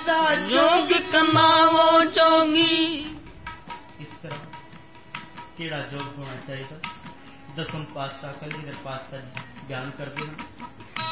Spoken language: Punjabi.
ਦਾ ਜੋਗ ਕਮਾਵੋ ਜੋਗੀ। ਇਸ ਤਰ੍ਹਾਂ ਕਿਹੜਾ ਜੋਗ ਹੋਣਾ ਚਾਹੀਦਾ? ਦਸਮ ਪਾਤਸ਼ਾਹ ਕਲਗੀਧਰ ਪਾਤਸ਼ਾਹ ਜੀ ਬਿਆਨ ਕਰਦੇ ਹਨ,